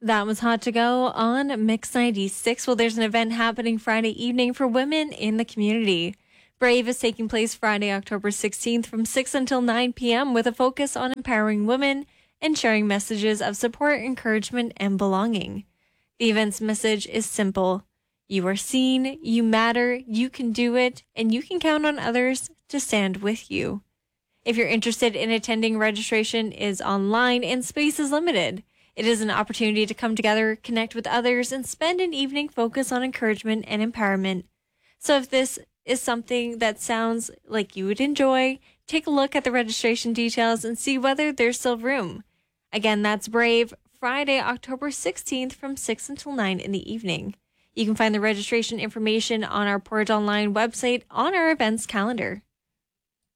That was Hot to Go on Mix 96. Well, there's an event happening Friday evening for women in the community. Brave is taking place Friday, October 16th from 6 until 9 p.m. with a focus on empowering women and sharing messages of support, encouragement, and belonging. The event's message is simple. You are seen, you matter, you can do it, and you can count on others to stand with you. If you're interested in attending, registration is online and space is limited. It is an opportunity to come together, connect with others, and spend an evening focused on encouragement and empowerment. So if this is something that sounds like you would enjoy, take a look at the registration details and see whether there's still room. Again, that's Brave, Friday, October 16th from 6 until 9 in the evening. You can find the registration information on our Portage Online website on our events calendar.